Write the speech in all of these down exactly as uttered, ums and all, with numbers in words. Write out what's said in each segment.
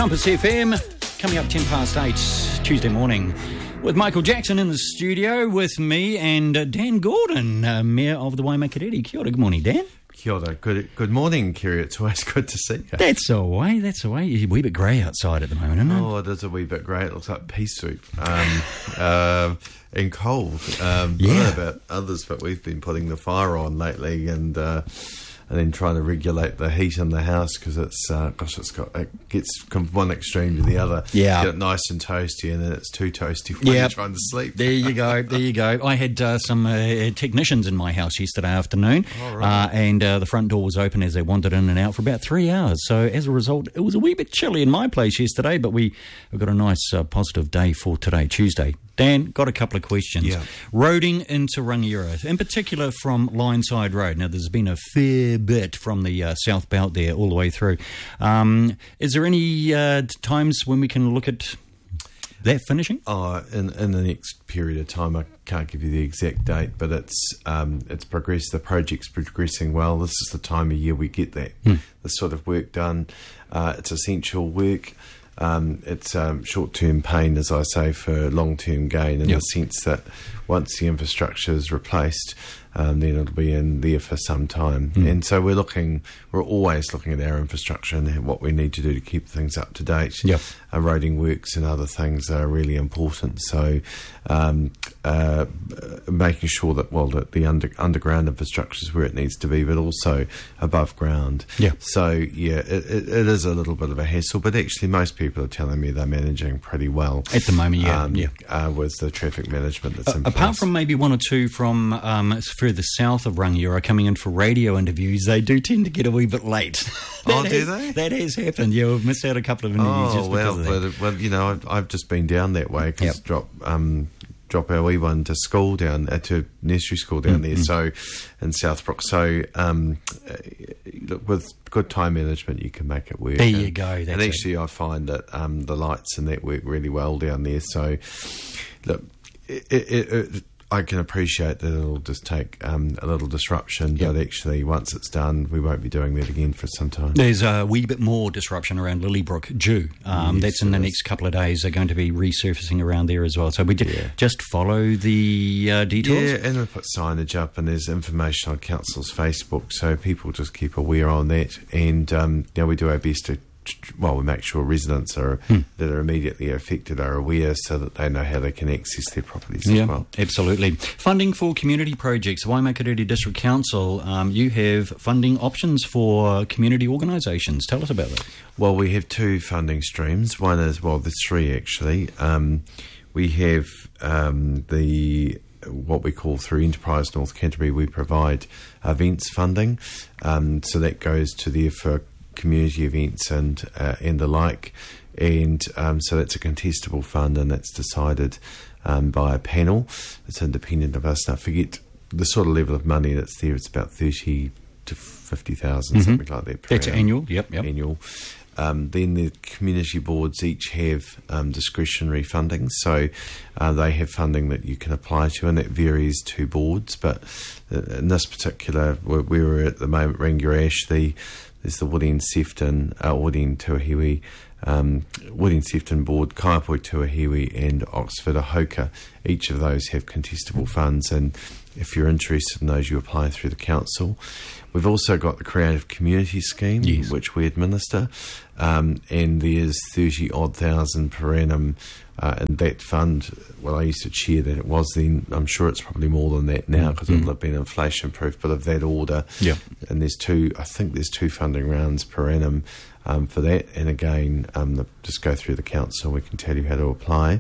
Compass F M, coming up ten past eight, Tuesday morning, with Michael Jackson in the studio with me and uh, Dan Gordon, uh, Mayor of the Waimakariri. Kia ora, good morning, Dan. Kia ora. Good, good morning, Kerry. It's always good to see you. That's the way, that's the way. It's a wee bit grey outside at the moment, isn't it? Oh, it is a wee bit grey. It looks like pea soup um, uh, and cold. Um, Yeah. I don't know about others, but we've been putting the fire on lately and... Uh, and then trying to regulate the heat in the house because it's, uh, gosh, it's got, it gets from one extreme to the other. Yeah. Get it nice and toasty, and then it's too toasty when Yep. you're trying to sleep. There you go, there you go. I had uh, some uh, technicians in my house yesterday afternoon, Oh, right. uh, and uh, the front door was open as they wandered in and out for about three hours. So as a result, it was a wee bit chilly in my place yesterday, but we, we've got a nice uh, positive day for today, Tuesday. Dan, got a couple of questions. Yeah. Roading into Rangiora, in particular from Lineside Road. Now, there's been a fair bit from the uh, South Belt there all the way through. Um, is there any uh, times when we can look at that finishing? Oh, in in the next period of time, I can't give you the exact date, but it's um, it's progressed. The project's progressing well. This is the time of year we get that Hmm. this sort of work done. Uh, it's essential work. Um, it's um, short-term pain, as I say, for long-term gain in Yep. the sense that once the infrastructure is replaced, um, then it'll be in there for some time. Mm. And so we're looking, we're always looking at our infrastructure and what we need to do to keep things up to date. Yep. Uh, roading works and other things are really important. So um, uh, making sure that, well, that the under, underground infrastructure is where it needs to be, but also above ground. Yeah. So, yeah, it, it, it is a little bit of a hassle, but actually most people are telling me they're managing pretty well. At the moment, yeah. Um, yeah. Uh, with the traffic management that's Uh, in apart place. from maybe one or two from um, further south of Rangiora coming in for radio interviews, they do tend to get a wee bit late. Oh, That do has- they? That has happened. Yeah, we've missed out a couple of interviews Oh, just well, because of that. well, well, you know, I've, I've just been down that way because Yep. drop um, drop our wee one to school down, uh, to nursery school down Mm-hmm. there, so in Southbrook. So, um, uh, look, with good time management, you can make it work. There and, you go, that's and it. actually, I find that um, the lights and that work really well down there. So, look, it, it, it, I can appreciate that it'll just take um, a little disruption, Yep. but actually, once it's done, we won't be doing that again for some time. There's a wee bit more disruption around Lillybrook due. Um, Yes, that's in the it is. next couple of days. They're going to be resurfacing around there as well. So we did Yeah. just follow the uh, details. Yeah, and we put signage up, and there's information on Council's Facebook, so people just keep aware on that. And um, yeah, we do our best to, well, we make sure residents are Hmm. that are immediately affected are aware, so that they know how they can access their properties Yeah, as well. absolutely. Funding for community projects. Waimakariri District Council, um, you have funding options for community organisations. Tell us about that. Well, we have two funding streams. One is, well, there's three actually. Um, we have um, the what we call through Enterprise North Canterbury, we provide events funding. Um, so that goes to there for community events and uh, and the like. And um, so that's a contestable fund, and that's decided um, by a panel. It's independent of us. And I forget the sort of level of money that's there. It's about thirty to fifty thousand, Mhm. something like that. per That's annum. annual. Yep, yep. Annual. Um, then the community boards each have um, discretionary funding, so uh, they have funding that you can apply to, and it varies to boards. But in this particular, where we were at the moment, Rangiora Ash, the there's the Woody and Sefton, uh, Woody and Tuahiwi, um, Woody and Sefton board, Kaiapoi Tuahiwi and Oxford Ahoka. Each of those have contestable funds, and if you're interested in those, you apply through the council. We've also got the Creative Community Scheme, Yes. which we administer, um, and there's thirty odd thousand per annum uh, in that fund. Well, I used to chair that, it was then. I'm sure it's probably more than that now because Mm. it'll have been inflation proof, but of that order. Yeah. And there's two, I think there's two funding rounds per annum um, for that. And again, um, the, just go through the council, we can tell you how to apply.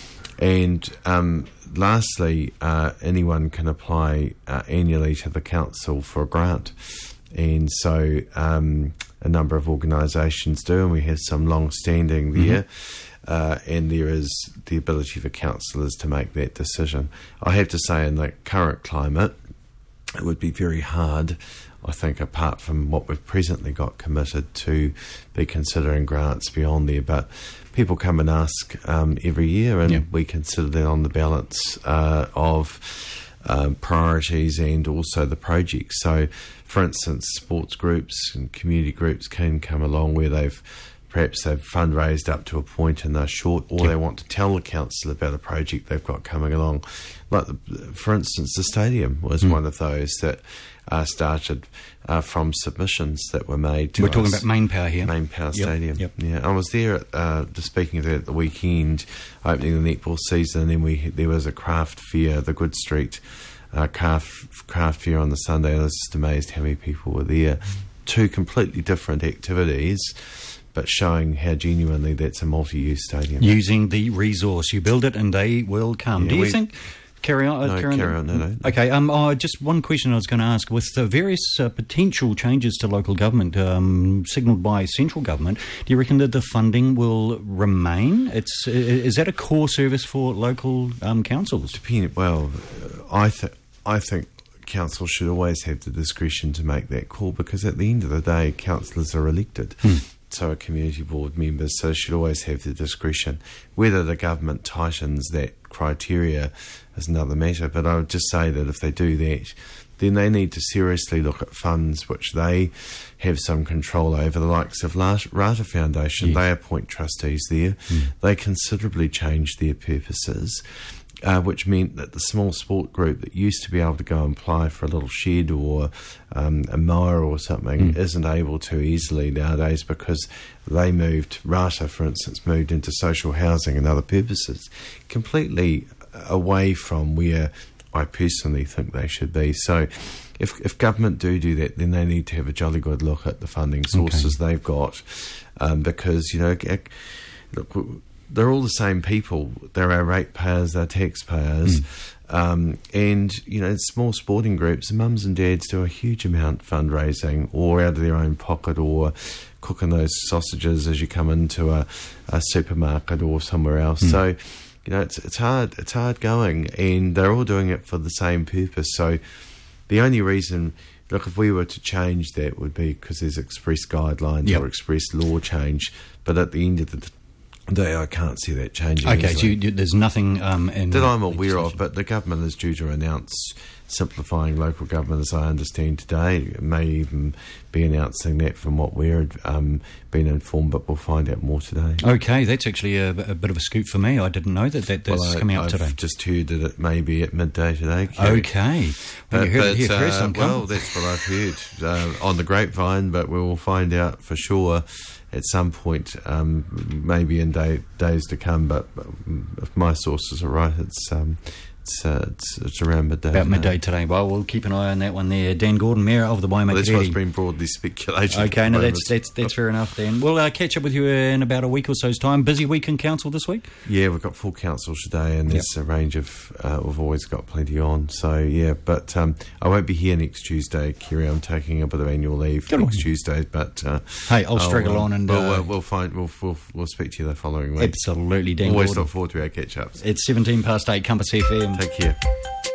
And um, lastly, uh, anyone can apply uh, annually to the council for a grant. And so um, a number of organisations do, and we have some long-standing there. Uh, and there is the ability for councillors to make that decision. I have to say, in the current climate, it would be very hard, I think, apart from what we've presently got committed, to be considering grants beyond there. But people come and ask um, every year, and Yeah. we consider that on the balance uh, of um, priorities and also the projects. So, for instance, sports groups and community groups can come along where they've perhaps they've fundraised up to a point and they're short, or they want to tell the council about a project they've got coming along. Like, the, for instance, the stadium was mm. one of those that uh, started uh, from submissions that were made to We're us. talking about Main Power here. Main Power yep. Stadium. Yep. Yeah, I was there at, uh, speaking of that at the weekend, opening the netball season, and then we there was a craft fair, the Good Street uh, craft, craft fair on the Sunday, and I was just amazed how many people were there. Two completely different activities, but showing how genuinely that's a multi-use stadium. Using the resource. You build it and they will come. Yeah, Do you we, think... Carry on. No, carry on. carry on. No, no. Okay. Um. Oh, just one question I was going to ask. With the various uh, potential changes to local government um, signalled by central government, do you reckon that the funding will remain? It's is that a core service for local um, councils? Depending. Well, I think I think councils should always have the discretion to make that call, because at the end of the day, councillors are elected. Hmm. So are community board members, so should always have the discretion. Whether the government tightens that criteria is another matter, but I would just say that if they do that, then they need to seriously look at funds which they have some control over, the likes of Rata Foundation. Yes. They appoint trustees there. Mm. They considerably change their purposes. Uh, which meant that the small sport group that used to be able to go and apply for a little shed or um, a mower or something mm. isn't able to easily nowadays, because they moved, Rata for instance, moved into social housing and other purposes, completely away from where I personally think they should be. So if if government do do that, then they need to have a jolly good look at the funding sources okay. they've got, um, because, you know, look, they're all the same people. They're our ratepayers, they're taxpayers. Mm. Um, and, you know, small sporting groups, mums and dads do a huge amount fundraising, or out of their own pocket, or cooking those sausages as you come into a, a supermarket or somewhere else. Mm. So, you know, it's it's hard, it's hard going, and they're all doing it for the same purpose. So the only reason, look, if we were to change that, would be because there's express guidelines yep. or express law change. But at the end of the day, I can't see that changing. Okay, so you, there's nothing um, in that I'm aware of, but the government is due to announce simplifying local government, as I understand today. It may even be announcing that from what we're um, being informed, but we'll find out more today. Okay, that's actually a, a bit of a scoop for me. I didn't know that, that that's well, I, coming out I've today. I've just heard that it may be at midday today. Kerry. Okay. Well, but, you heard but, it here uh, first. I'm well, that's what I've heard uh, on the grapevine, but we will find out for sure at some point, um, maybe in day, days to come. But if my sources are right, it's um, it's, uh, it's it's around midday. About today. midday today. Well, we'll keep an eye on that one there. Dan Gordon, Mayor of the Waimakere. Well, that's what's been broadly speculated. Okay, no, that's that's that's fair enough. Dan, we'll uh, catch up with you in about a week or so's time. Busy week in council this week. Yeah, we've got full council today, and there's yep. a range of. Uh, we've always got plenty on. So yeah, but um, I won't be here next Tuesday, Kerry. I'm taking a bit of annual leave Good next on. Tuesday, but uh, hey, I'll, I'll struggle um, on and we'll, uh, uh, we'll find we'll, we'll we'll speak to you the following week. Absolutely, Dan. Always Gordon. look forward to our catch ups. It's seventeen past eight. Compass F M. Take care.